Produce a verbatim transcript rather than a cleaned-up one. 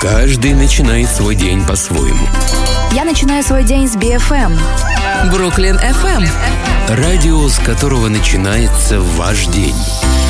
Каждый начинает свой день по-своему. Я начинаю свой день с би эф эм. Бруклин эф эм. Радио, с которого начинается ваш день.